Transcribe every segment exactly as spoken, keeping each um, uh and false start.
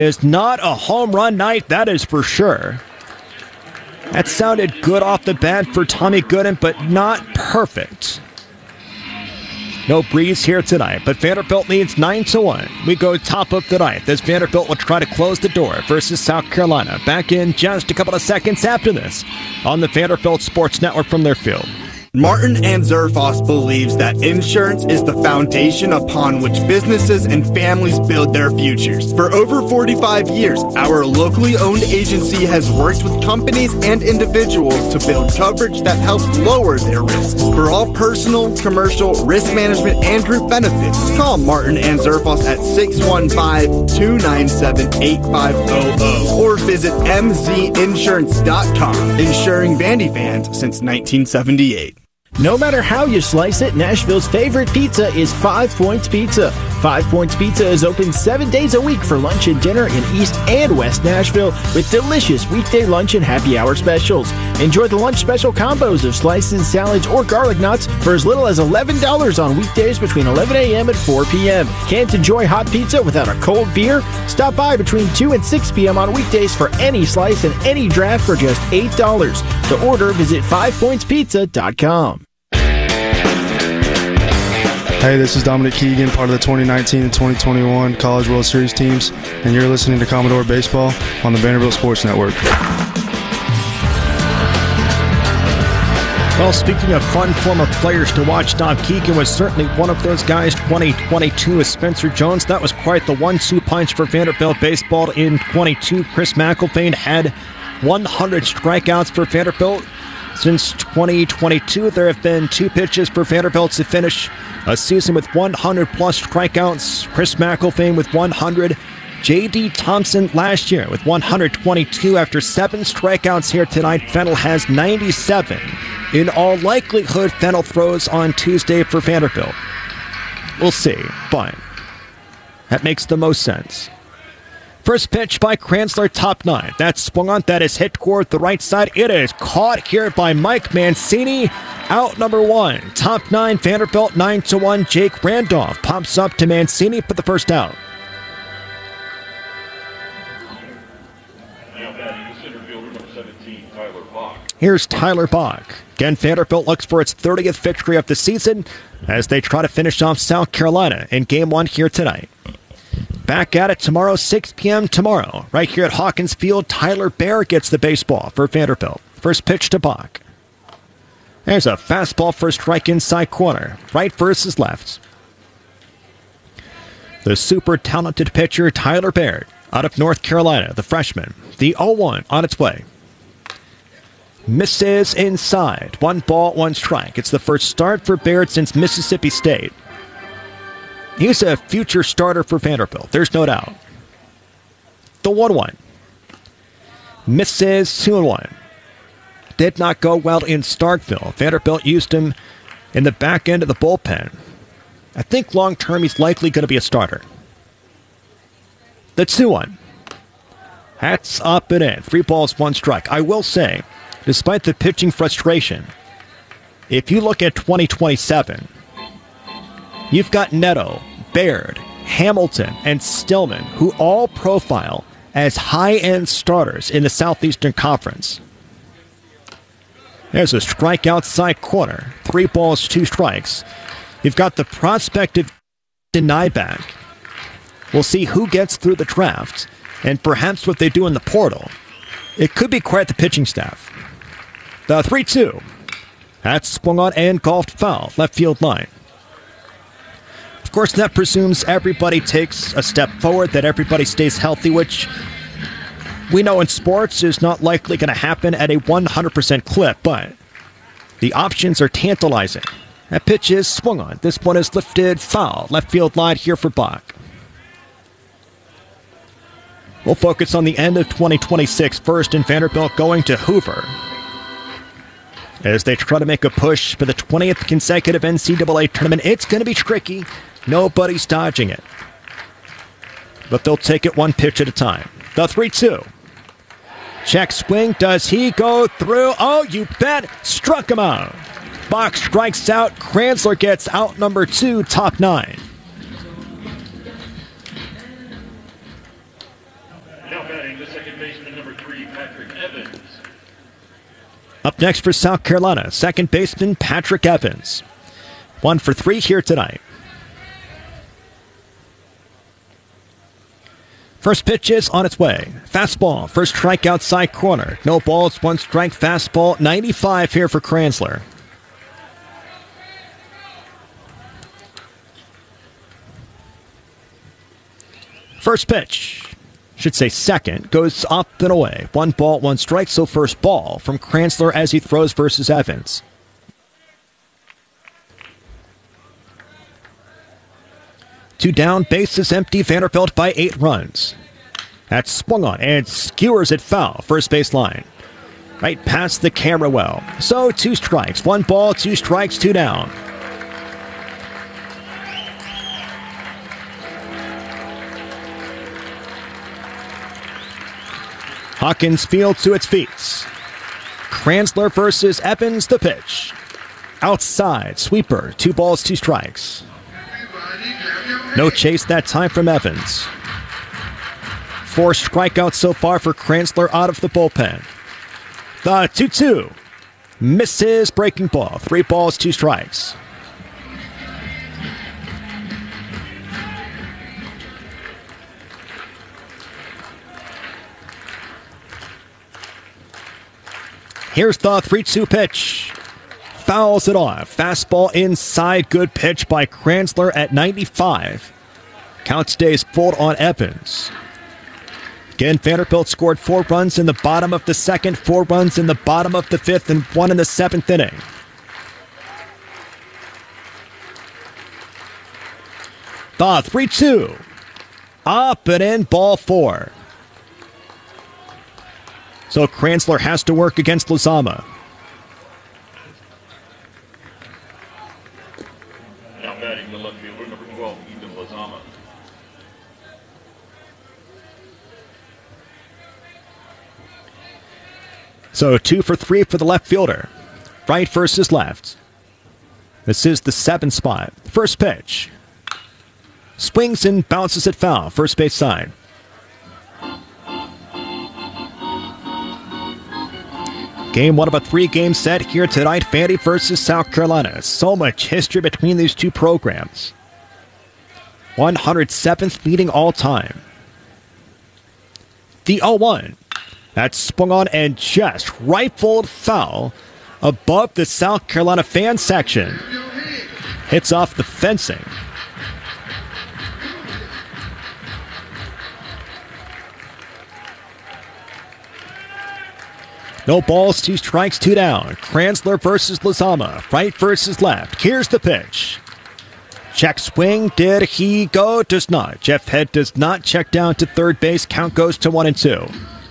It's not a home run night, that is for sure. That sounded good off the bat for Tommy Gooden, but not perfect. No breeze here tonight, but Vanderbilt leads nine to one. We go top of the ninth as Vanderbilt will try to close the door versus South Carolina. Back in just a couple of seconds after this on the Vanderbilt Sports Network from their field. Martin and Zerfoss believes that insurance is the foundation upon which businesses and families build their futures. For over forty-five years, our locally owned agency has worked with companies and individuals to build coverage that helps lower their risk. For all personal, commercial, risk management, and group benefits, call Martin and Zerfoss at six one five, two nine seven, eight five zero zero or visit m z insurance dot com. Insuring Vandy fans since nineteen seventy-eight. No matter how you slice it, Nashville's favorite pizza is Five Points Pizza. Five Points Pizza is open seven days a week for lunch and dinner in East and West Nashville with delicious weekday lunch and happy hour specials. Enjoy the lunch special combos of slices, salads, or garlic knots for as little as eleven dollars on weekdays between eleven a.m. and four p.m. Can't enjoy hot pizza without a cold beer? Stop by between two and six p.m. on weekdays for any slice and any draft for just eight dollars. To order, visit five points pizza dot com. Hey, this is Dominic Keegan, part of the twenty nineteen and twenty twenty-one College World Series teams, and you're listening to Commodore Baseball on the Vanderbilt Sports Network. Well, speaking of fun former players to watch, Dom Keegan was certainly one of those guys. twenty twenty-two with Spencer Jones. That was quite the one two punch for Vanderbilt baseball in twenty-two. Chris McElvain had one hundred strikeouts for Vanderbilt. Since twenty twenty-two, there have been two pitches for Vanderbilt to finish a season with one hundred plus strikeouts. Chris McElvain with one hundred. J D Thompson last year with one hundred twenty-two. After seven strikeouts here tonight, Fennell has ninety-seven. In all likelihood, Fennell throws on Tuesday for Vanderbilt. We'll see, but that makes the most sense. First pitch by Kranzler, top nine. That's swung on. That is hit toward the right side. It is caught here by Mike Mancini. Out number one. Top nine, Vanderbilt, nine to one. Jake Randolph pops up to Mancini for the first out. Here's Tyler Bach. Again, Vanderbilt looks for its thirtieth victory of the season as they try to finish off South Carolina in game one here tonight. Back at it tomorrow, six p.m. tomorrow. Right here at Hawkins Field, Tyler Bear gets the baseball for Vanderbilt. First pitch to Bach. There's a fastball for a strike inside corner. Right versus left. The super talented pitcher, Tyler Baird, out of North Carolina, the freshman. The oh one on its way. Misses inside. One ball, one strike. It's the first start for Baird since Mississippi State. He's a future starter for Vanderbilt. There's no doubt. The one one. Misses two and one. Did not go well in Starkville. Vanderbilt used him in the back end of the bullpen. I think long term he's likely going to be a starter. The two one. That's up and in. Three balls, one strike. I will say, despite the pitching frustration, if you look at twenty twenty-seven, you've got Neto, Baird, Hamilton, and Stillman, who all profile as high-end starters in the Southeastern Conference. There's a strike outside corner. Three balls, two strikes. You've got the prospect of Nyback. We'll see who gets through the draft, and perhaps what they do in the portal. It could be quite the pitching staff. The three two. That's swung on and golfed foul. Left field line. Of course, that presumes everybody takes a step forward, that everybody stays healthy, which we know in sports is not likely going to happen at a one hundred percent clip, but the options are tantalizing. That pitch is swung on. This one is lifted foul. Left field line here for Bach. We'll focus on the end of twenty twenty-six first, and Vanderbilt going to Hoover as they try to make a push for the twentieth consecutive N C double A tournament. It's going to be tricky. Nobody's dodging it. But they'll take it one pitch at a time. The three two. Check swing. Does he go through? Oh, you bet. Struck him out. Bach strikes out. Kranzler gets out number two, top nine. Now batting the second baseman, number three, Patrick Evans. Up next for South Carolina, second baseman Patrick Evans. One for three here tonight. First pitch is on its way. Fastball, first strike outside corner. No balls, one strike, fastball, ninety-five here for Kranzler. First pitch, should say second, goes up and away. One ball, one strike, so first ball from Kranzler as he throws versus Evans. Two down, bases empty, Vanderbilt by eight runs. That's swung on and skewers it foul, first base line. Right past the camera well. So two strikes, one ball, two strikes, two down. Hawkins fields to its feet. Kranzler versus Evans, the pitch. Outside, sweeper, two balls, two strikes. No chase that time from Evans. Four strikeouts so far for Kranzler out of the bullpen. The two two. Misses, breaking ball. Three balls, two strikes. Here's the three two pitch. Fouls it off. Fastball inside. Good pitch by Kranzler at ninety-five. Count stays full on Evans. Again, Vanderbilt scored four runs in the bottom of the second, four runs in the bottom of the fifth, and one in the seventh inning. The three two. Up and in, ball four. So Kranzler has to work against Lozama. Now batting the left fielder, number twelve, Ethan Lozama. So two for three for the left fielder. Right versus left. This is the seventh spot. First pitch. Swings and bounces it foul. First base side. Game one of a three-game set here tonight, Vandy versus South Carolina. So much history between these two programs. one hundred seventh meeting all time. The oh one. That's swung on and just rifled foul above the South Carolina fan section. Hits off the fencing. No balls, two strikes, two down. Kranzler versus Lozama. Right versus left. Here's the pitch. Check swing. Did he go? Does not. Jeff Head does not check down to third base. Count goes to one and two.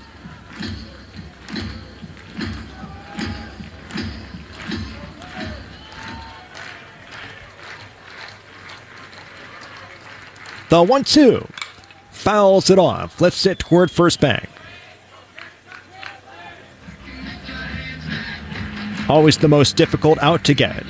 The one two. Fouls it off. Lifts it toward first bank. Always the most difficult out to get.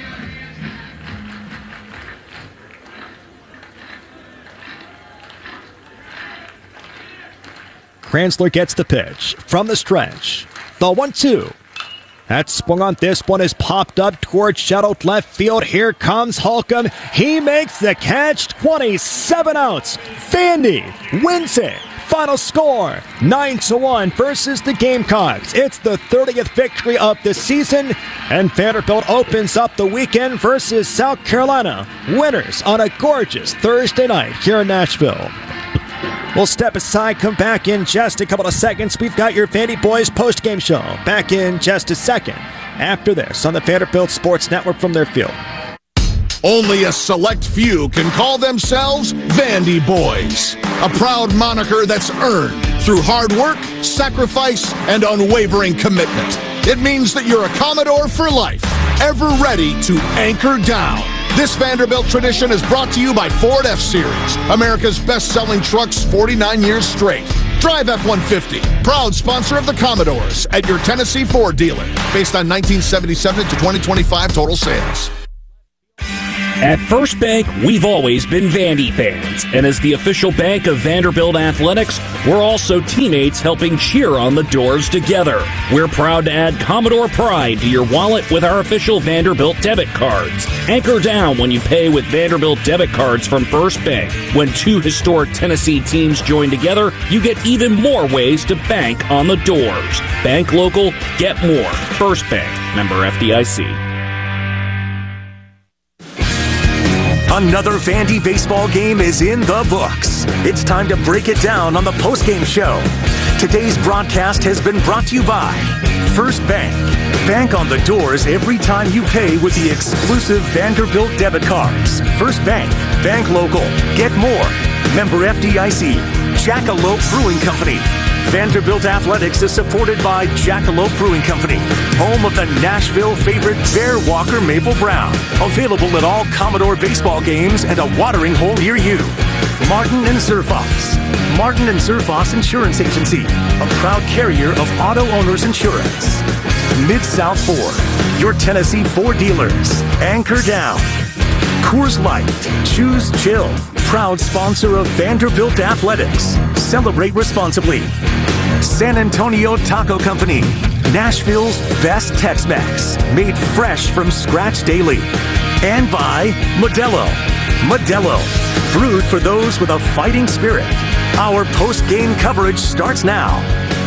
Kranzler gets the pitch from the stretch. The one two. That's swung on. This one is popped up towards shadowed left field. Here comes Holcomb. He makes the catch. twenty-seven outs. Vandy wins it. Final score, nine to one versus the Gamecocks. It's the thirtieth victory of the season, and Vanderbilt opens up the weekend versus South Carolina. Winners on a gorgeous Thursday night here in Nashville. We'll step aside, come back in just a couple of seconds. We've got your Vandy Boys post-game show. Back in just a second after this on the Vanderbilt Sports Network from their field. Only a select few can call themselves Vandy Boys, a proud moniker that's earned through hard work, sacrifice, and unwavering commitment. It means that you're a Commodore for life, ever ready to anchor down. This Vanderbilt tradition is brought to you by Ford F-Series, America's best-selling trucks forty-nine years straight. Drive F one fifty, proud sponsor of the Commodores at your Tennessee Ford dealer, based on nineteen seventy-seven to twenty twenty-five total sales. At First Bank, we've always been Vandy fans, and as the official bank of Vanderbilt Athletics, we're also teammates helping cheer on the Doors together. We're proud to add Commodore Pride to your wallet with our official Vanderbilt debit cards. Anchor down when you pay with Vanderbilt debit cards from First Bank. When two historic Tennessee teams join together, you get even more ways to bank on the Doors. Bank local, get more. First Bank, member F D I C. Another Vandy baseball game is in the books. It's time to break it down on the postgame show. Today's broadcast has been brought to you by First Bank. Bank on the Doors every time you pay with the exclusive Vanderbilt debit cards. First Bank. Bank local. Get more. Member F D I C. Jackalope Brewing Company. Vanderbilt Athletics is supported by Jackalope Brewing Company, home of the Nashville favorite Bear Walker Maple Brown. Available at all Commodore baseball games and a watering hole near you. Martin and Zerfoss. Martin and Zerfoss Insurance Agency, a proud carrier of auto owners insurance. Mid-South Ford, your Tennessee Ford dealers. Anchor down. Coors Light, choose chill. Proud sponsor of Vanderbilt Athletics. Celebrate responsibly. San Antonio Taco Company, Nashville's best Tex-Mex, made fresh from scratch daily. And by Modelo. Modelo, brewed for those with a fighting spirit. Our post-game coverage starts now.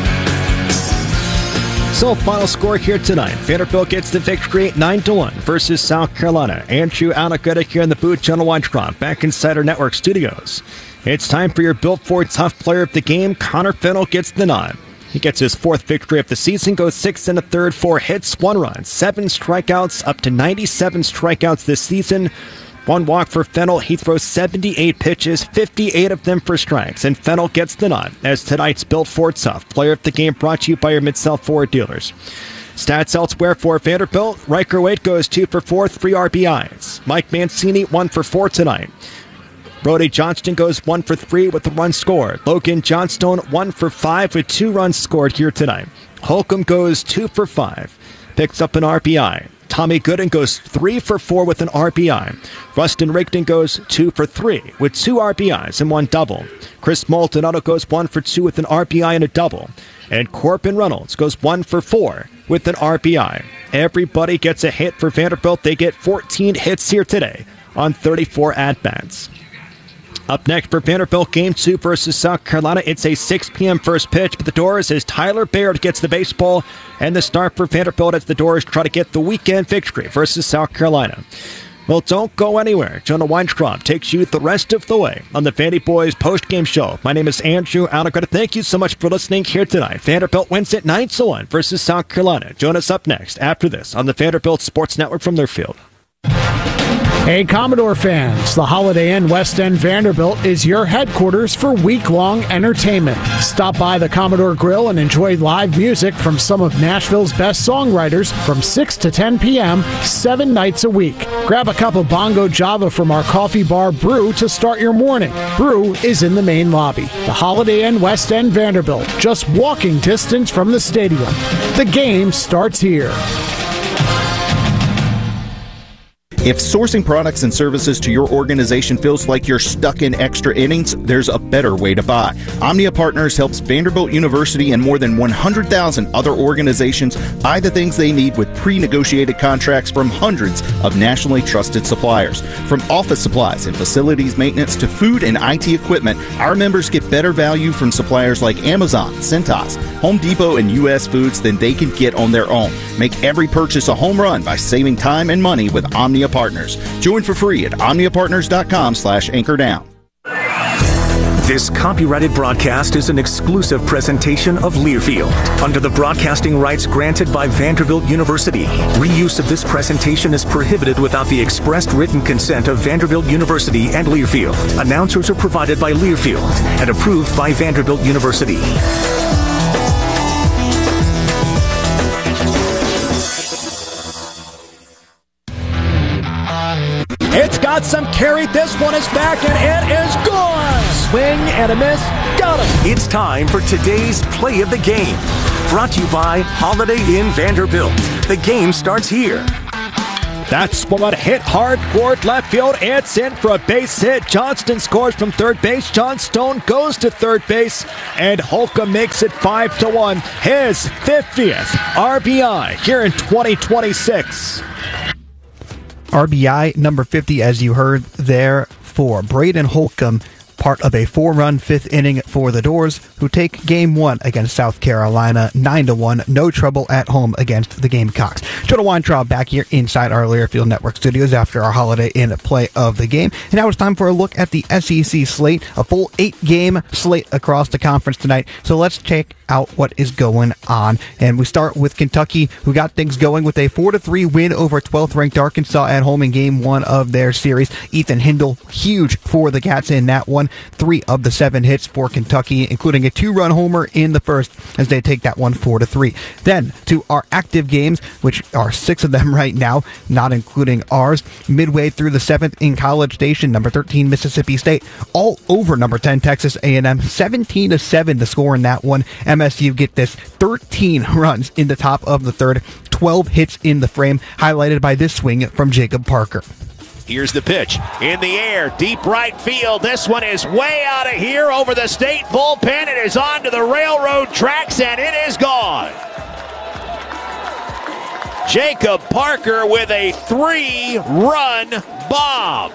So, final score here tonight. Vanderbilt gets the victory nine to one versus South Carolina. Andrew Alagutta here in the booth, Jonah Weintraub, back inside our network studios. It's time for your Built Ford Tough Player of the Game. Connor Fennell gets the nod. He gets his fourth victory of the season, goes six and a third, four hits, one run, seven strikeouts, up to ninety-seven strikeouts this season. One walk for Fennell. He throws seventy-eight pitches, fifty-eight of them for strikes, and Fennell gets the nod as tonight's Built Ford Tough Player of the Game brought to you by your Mid-South Ford dealers. Stats elsewhere for Vanderbilt. Riker Wade goes two for four, three R B Is. Mike Mancini, one for four tonight. Brody Johnston goes one for three with a run scored. Logan Johnstone, one for five with two runs scored here tonight. Holcomb goes two for five, picks up an R B I. Tommy Gooden goes three for four with an R B I. Rustin Rigdon goes two for three with two R B Is and one double. Chris Maldonado goes one for two with an R B I and a double. And Corbin Reynolds goes one for four with an R B I. Everybody gets a hit for Vanderbilt. They get fourteen hits here today on thirty-four at-bats. Up next for Vanderbilt, Game two versus South Carolina. It's a six p.m. first pitch, but the Doors as Tyler Baird gets the baseball, and the start for Vanderbilt as the Doors try to get the weekend victory versus South Carolina. Well, don't go anywhere. Jonah Weintraub takes you the rest of the way on the Vandy Boys post-game show. My name is Andrew Alagutta. Thank you so much for listening here tonight. Vanderbilt wins it nine to one versus South Carolina. Join us up next after this on the Vanderbilt Sports Network from Learfield. Hey, Commodore fans, the Holiday Inn West End Vanderbilt is your headquarters for week-long entertainment. Stop by the Commodore Grill and enjoy live music from some of Nashville's best songwriters from six to ten p.m., seven nights a week. Grab a cup of Bongo Java from our coffee bar Brew to start your morning. Brew is in the main lobby. The Holiday Inn West End Vanderbilt, just walking distance from the stadium. The game starts here. If sourcing products and services to your organization feels like you're stuck in extra innings, there's a better way to buy. Omnia Partners helps Vanderbilt University and more than one hundred thousand other organizations buy the things they need with pre-negotiated contracts from hundreds of nationally trusted suppliers. From office supplies and facilities maintenance to food and I T equipment, our members get better value from suppliers like Amazon, Cintas, Home Depot, and U S Foods than they can get on their own. Make every purchase a home run by saving time and money with Omnia Partners. Join for free at omniapartners.com slash anchor down. This copyrighted broadcast is an exclusive presentation of Learfield. Under the broadcasting rights granted by Vanderbilt University, reuse of this presentation is prohibited without the expressed written consent of Vanderbilt University and Learfield. Announcers are provided by Learfield and approved by Vanderbilt University. It's got some carry. This one is back, and it is gone. Swing and a miss. Got him. It's time for today's play of the game. Brought to you by Holiday Inn Vanderbilt. The game starts here. That's one hit hard toward left field. It's in for a base hit. Johnston scores from third base. John Stone goes to third base, and Holcomb makes it five to one. His fiftieth R B I here in twenty twenty-six. R B I number fifty, as you heard there, for Braden Holcomb, part of a four-run fifth inning for the Doors, who take game one against South Carolina nine to one. No trouble at home against the Gamecocks. Total Weintraub back here inside our Learfield Network studios after our Holiday Inn play of the game. And now it's time for a look at the S E C slate, a full eight-game slate across the conference tonight. So let's check out what is going on. And we start with Kentucky, who got things going with a four to three win over twelfth-ranked Arkansas at home in game one of their series. Ethan Hindle, huge for the Cats in that one. Three of the seven hits for Kentucky, including a two-run homer in the first as they take that one four to three. Then to our active games, which are six of them right now, not including ours. Midway through the seventh in College Station, number thirteen Mississippi State all over number ten Texas A and M, seventeen to seven to score in that one. M S U get this thirteen runs in the top of the third, twelve hits in the frame, highlighted by this swing from Jacob Parker. Here's the pitch in the air, deep right field. This one is way out of here over the state bullpen. It is onto the railroad tracks, and it is gone. Jacob Parker with a three-run bomb,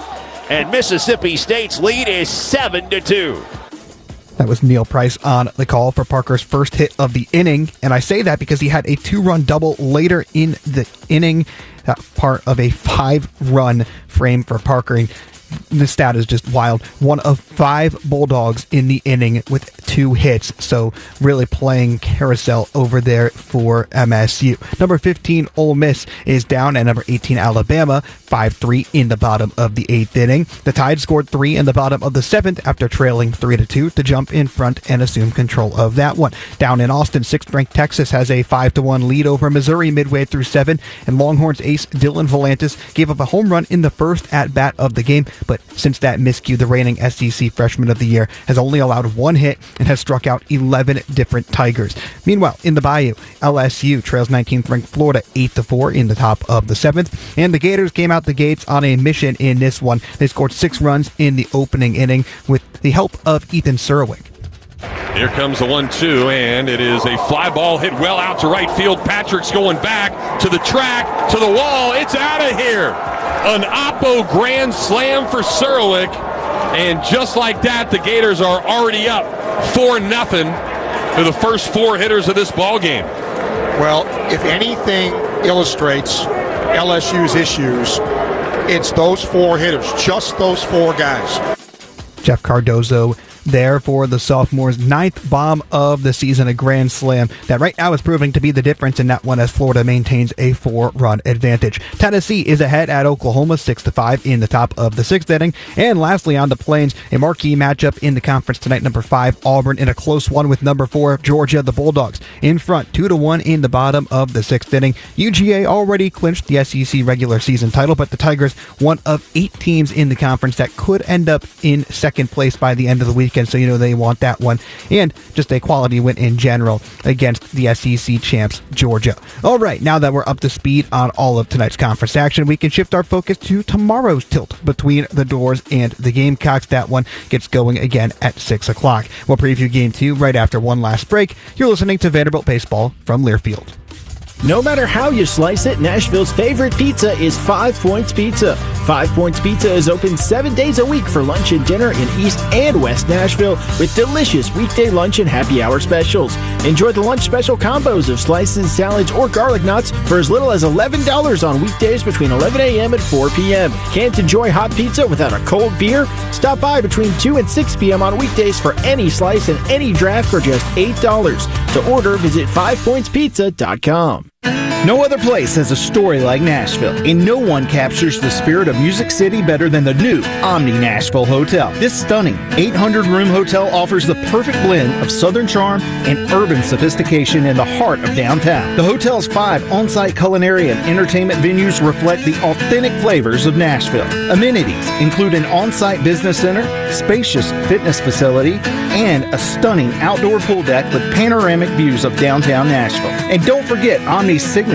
and Mississippi State's lead is seven to two. That was Neil Price on the call for Parker's first hit of the inning, and I say that because he had a two-run double later in the inning. That part of a five-run frame for Parker. The stat is just wild. One of five Bulldogs in the inning with two hits. So really playing carousel over there for M S U. Number fifteen, Ole Miss, is down, and number eighteen, Alabama, five three in the bottom of the eighth inning. The Tide scored three in the bottom of the seventh after trailing three to two to jump in front and assume control of that one. Down in Austin, sixth-ranked Texas has a five to one lead over Missouri midway through seven, and Longhorns ace Dylan Volantis gave up a home run in the first at-bat of the game, but since that miscue, the reigning S E C Freshman of the Year has only allowed one hit and has struck out eleven different Tigers. Meanwhile, in the Bayou, L S U trails nineteenth-ranked Florida eight to four in the top of the seventh, and the Gators came out the gates on a mission in this one. They scored six runs in the opening inning with the help of Ethan Surwick. Here comes the one two, and it is a fly ball hit well out to right field. Patrick's going back to the track, to the wall. It's out of here. An Oppo grand slam for Surwick, and just like that, the Gators are already up four nothing to the first four hitters of this ball game. Well, if anything illustrates L S U's issues, it's those four hitters, just those four guys. Jeff Cardozo there for the sophomore's ninth bomb of the season, a grand slam that right now is proving to be the difference in that one as Florida maintains a four-run advantage. Tennessee is ahead at Oklahoma six to five in the top of the sixth inning. And lastly on the Plains, a marquee matchup in the conference tonight, number five Auburn in a close one with number four Georgia. The Bulldogs in front two to one in the bottom of the sixth inning. U G A already clinched the S E C regular season title, but the Tigers, one of eight teams in the conference that could end up in second place by the end of the weekend, so you know they want that one. And just a quality win in general against the S E C champs, Georgia. All right, now that we're up to speed on all of tonight's conference action, we can shift our focus to tomorrow's tilt between the Doors and the Gamecocks. That one gets going again at six o'clock. We'll preview game two right after one last break. You're listening to Vanderbilt Baseball from Learfield. No matter how you slice it, Nashville's favorite pizza is Five Points Pizza. Five Points Pizza is open seven days a week for lunch and dinner in East and West Nashville with delicious weekday lunch and happy hour specials. Enjoy the lunch special combos of slices, salads, or garlic knots for as little as eleven dollars on weekdays between eleven a.m. and four p.m. Can't enjoy hot pizza without a cold beer? Stop by between two and six p.m. on weekdays for any slice and any draft for just eight dollars. To order, visit five points pizza dot com. No other place has a story like Nashville, and no one captures the spirit of Music City better than the new Omni Nashville Hotel. This stunning eight hundred room hotel offers the perfect blend of Southern charm and urban sophistication in the heart of downtown. The hotel's five on-site culinary and entertainment venues reflect the authentic flavors of Nashville. Amenities include an on-site business center, spacious fitness facility, and a stunning outdoor pool deck with panoramic views of downtown Nashville. And don't forget Omni's signature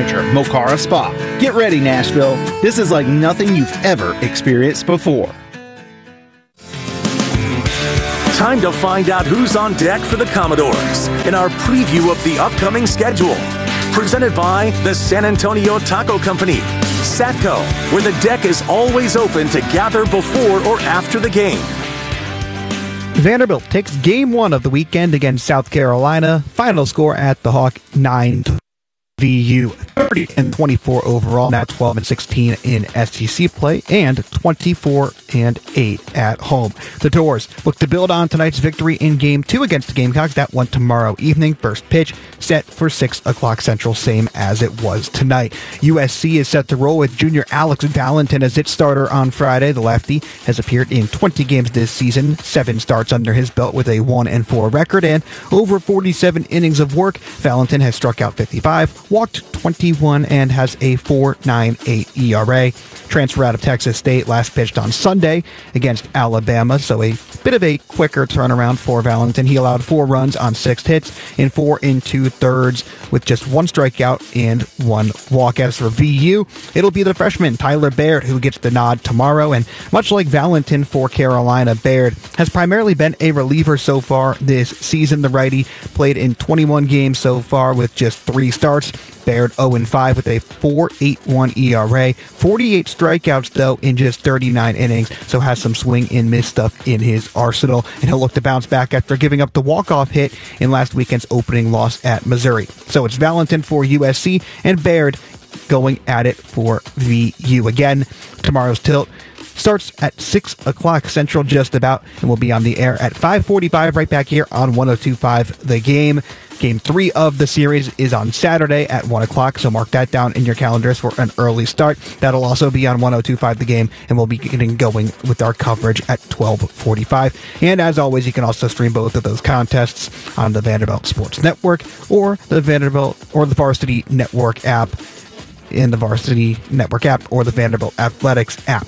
temperature Mocara Spa. Get ready, Nashville. This is like nothing you've ever experienced before. Time to find out who's on deck for the Commodores in our preview of the upcoming schedule. Presented by the San Antonio Taco Company, Satco, where the deck is always open to gather before or after the game. Vanderbilt takes game one of the weekend against South Carolina. Final score at the Hawk, nine to V U, thirty and twenty-four overall, now twelve and sixteen in S E C play, and twenty-four and eight at home. The Doors look to build on tonight's victory in game two against the Gamecocks. That one tomorrow evening. First pitch set for six o'clock Central, same as it was tonight. U S C is set to roll with junior Alex Valentin as its starter on Friday. The lefty has appeared in twenty games this season, seven starts under his belt with a one and four record, and over forty-seven innings of work. Valentin has struck out fifty-five, walked twenty-one, and has a four point nine eight E R A. Transfer out of Texas State, last pitched on Sunday against Alabama, so a bit of a quicker turnaround for Valentin. He allowed four runs on six hits in four and two thirds with just one strikeout and one walk. As for V U, it'll be the freshman Tyler Baird who gets the nod tomorrow, and much like Valentin for Carolina, Baird has primarily been a reliever so far this season. The righty played in twenty-one games so far with just three starts. Baird oh and five with a four point eight one E R A. forty-eight strikeouts, though, in just thirty-nine innings, so has some swing and miss stuff in his arsenal, and he'll look to bounce back after giving up the walk-off hit in last weekend's opening loss at Missouri. So it's Valentin for U S C and Baird going at it for V U. Again, tomorrow's tilt starts at six o'clock Central just about, and we'll be on the air at five forty-five right back here on one oh two point five The Game. Game three of the series is on Saturday at one o'clock, so mark that down in your calendars for an early start. That'll also be on one oh two point five The Game, and we'll be getting going with our coverage at twelve forty-five. And as always, you can also stream both of those contests on the Vanderbilt Sports Network or the Vanderbilt or the Varsity Network app, in the Varsity Network app or the Vanderbilt Athletics app.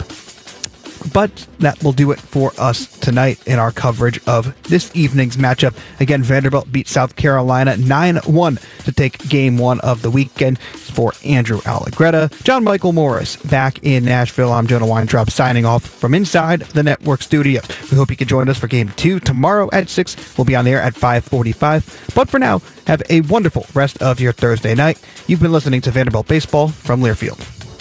But that will do it for us tonight in our coverage of this evening's matchup. Again, Vanderbilt beat South Carolina nine one to take game one of the weekend. For Andrew Allegretta, John Michael Morris back in Nashville, I'm Jonah Weintraub signing off from inside the network studio. We hope you can join us for game two tomorrow at six. We'll be on the air at five forty-five. But for now, have a wonderful rest of your Thursday night. You've been listening to Vanderbilt Baseball from Learfield.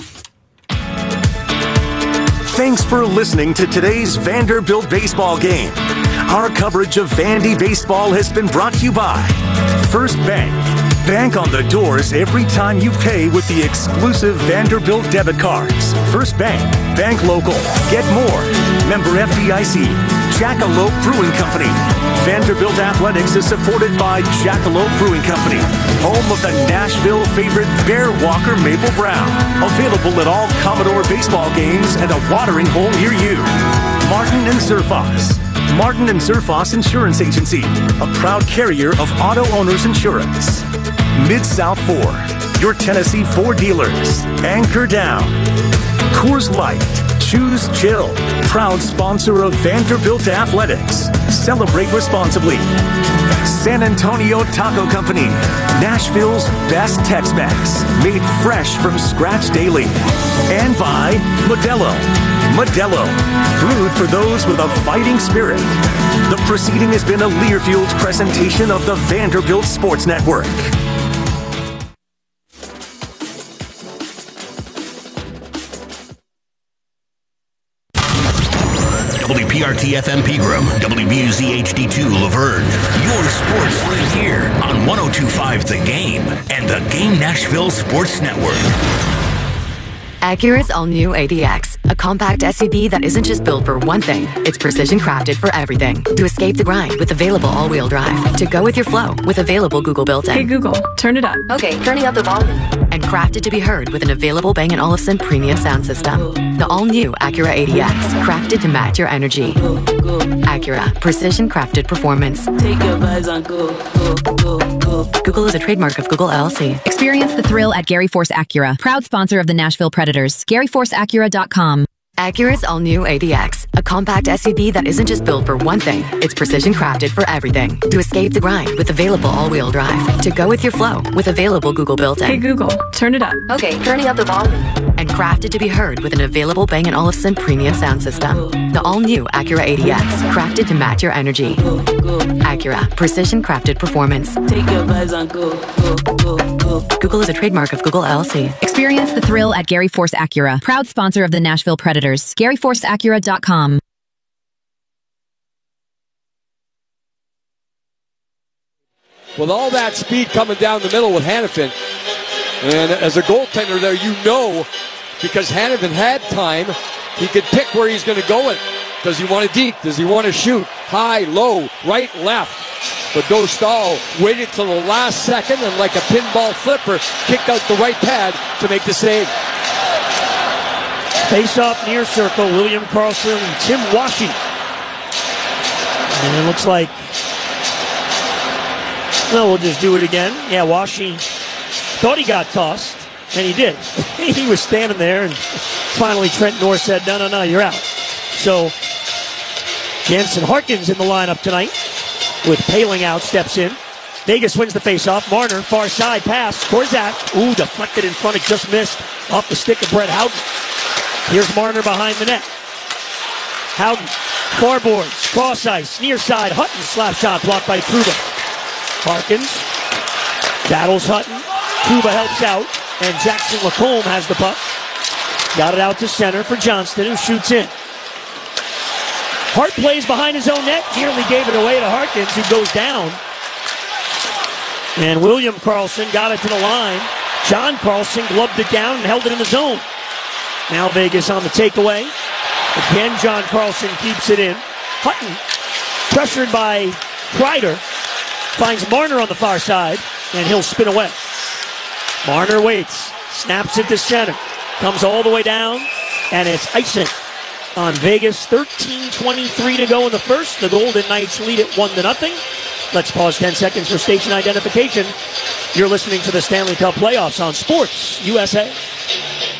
Thanks for listening to today's Vanderbilt baseball game. Our coverage of Vandy baseball has been brought to you by First Bank. Bank on the doors every time you pay with the exclusive Vanderbilt debit cards. First Bank. Bank local. Get more. Member F D I C. Jackalope Brewing Company. Vanderbilt Athletics is supported by Jackalope Brewing Company, home of the Nashville favorite Bear Walker Maple Brown. Available at all Commodore baseball games and a watering hole near you. Martin and Surfos. Martin and Surfos Insurance Agency, a proud carrier of auto owners insurance. Mid-South Ford, your Tennessee Ford dealers. Anchor Down. Coors Light. Choose Chill. Proud sponsor of Vanderbilt Athletics. Celebrate responsibly. San Antonio Taco Company. Nashville's best Tex-Mex. Made fresh from scratch daily. And by Modelo. Modelo. Brewed for those with a fighting spirit. The proceeding has been a Learfield presentation of the Vanderbilt Sports Network. W P R T F M Pegram, W B U Z H D two Laverne. Your sports right here on one oh two point five The Game and the Game Nashville Sports Network. Acura's all-new A D X, a compact S U V that isn't just built for one thing, it's precision crafted for everything. To escape the grind with available all-wheel drive. To go with your flow with available Google built-in. Hey Google, turn it up. Okay, turning up the volume. And crafted to be heard with an available Bang and Olufsen premium sound system. The all-new Acura A D X, crafted to match your energy. Acura, precision crafted performance. Take your vibes on go, go, go, go. Google is a trademark of Google L L C. Experience the thrill at Gary Force Acura, proud sponsor of the Nashville Predators. Gary Force Acura dot com. Acura's all-new A D X, A compact S U V that isn't just built for one thing, it's precision crafted for everything. To escape the grind with available all-wheel drive. To go with your flow with available Google built-in. Hey Google, turn it up. Okay, turning up the volume. And crafted to be heard with an available Bang and Olufsen premium sound system. The all-new Acura A D X, crafted to match your energy. Acura, precision crafted performance. Take your vibes on go, go, go, go. Google is a trademark of Google L L C. Experience the thrill at Gary Force Acura, proud sponsor of the Nashville Predators. Gary Force Acura dot com. With all that speed coming down the middle with Hannafin, and as a goaltender there, you know, because Hannafin had time, he could pick where he's going to go in. Does he want to deke? Does he want to shoot? High, low, right, left. But Dostal waited till the last second and like a pinball flipper, kicked out the right pad to make the save. Face off near circle, William Karlsson and Tim Washy. And it looks like, no, we'll just do it again. Yeah, Washy thought he got tossed, and he did. He was standing there, and finally Trent North said, no, no, no, you're out. So Jansen Harkins in the lineup tonight with Paling out, steps in. Vegas wins the faceoff. Marner, far side pass. Korzak, ooh, deflected in front, it just missed off the stick of Brett Howden. Here's Marner behind the net. Howden, far boards, cross ice, near side. Hutton, slap shot blocked by Kruba. Harkins battles Hutton. Kruba helps out, and Jackson Lacombe has the puck. Got it out to center for Johnston, who shoots in. Hart plays behind his own net, nearly gave it away to Harkins, who goes down. And William Karlsson got it to the line. John Karlsson gloved it down and held it in the zone. Now Vegas on the takeaway. Again, John Karlsson keeps it in. Hutton, pressured by Kreider, finds Marner on the far side, and he'll spin away. Marner waits, snaps it to center, comes all the way down, and it's icing on Vegas. thirteen twenty-three to go in the first. The Golden Knights lead it one to nothing. Let's pause ten seconds for station identification. You're listening to the Stanley Cup playoffs on Sports U S A.